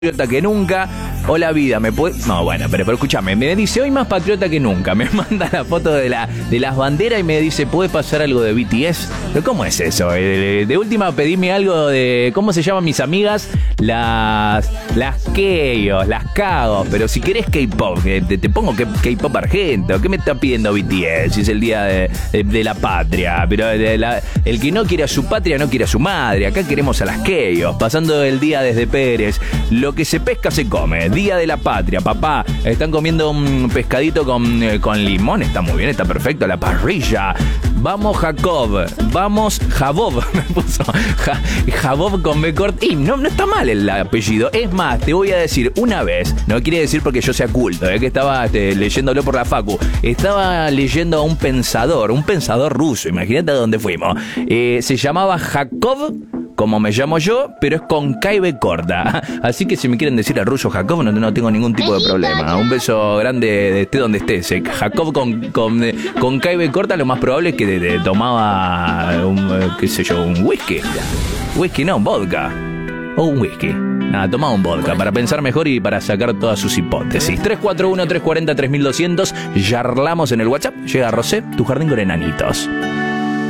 patriota que nunca. Hola vida, ¿me puede...? No, bueno, pero escúchame, me dice hoy más patriota que nunca. Me manda la foto de las banderas y me dice, ¿puede pasar algo de BTS? ¿Pero cómo es eso? De última pedime algo de... ¿Cómo se llaman mis amigas? Las Keos, las Cagos. Pero si querés K-pop, te pongo K-pop argento. ¿Qué me está pidiendo BTS? Si es el día de la patria. Pero el que no quiere a su patria no quiere a su madre. Acá queremos a las Keos. Pasando el día desde Pérez. Lo que se pesca se come. Día de la patria, papá. Están comiendo un pescadito con limón. Está muy bien, está perfecto. La parrilla. Vamos Jacob. Vamos Jabob. Me puso Jabob con B corta. Y no está mal el apellido. Es más, te voy a decir una vez. No quiere decir porque yo sea culto. Que estaba leyéndolo por la facu. Estaba leyendo a un pensador ruso. Imagínate a dónde fuimos. Se llamaba Jacob, como me llamo yo, pero es con K y B corta. Así que si me quieren decir al ruso Jacob, no tengo ningún tipo de problema. Un beso grande, esté donde estés. Jacob con K y B corta, lo más probable es que tomaba un whisky. Whisky no, un vodka. O un whisky. Nada, tomaba un vodka para pensar mejor y para sacar todas sus hipótesis. 341-340-3200. Yarlamos en el WhatsApp. Llega Rosé, tu jardín con enanitos.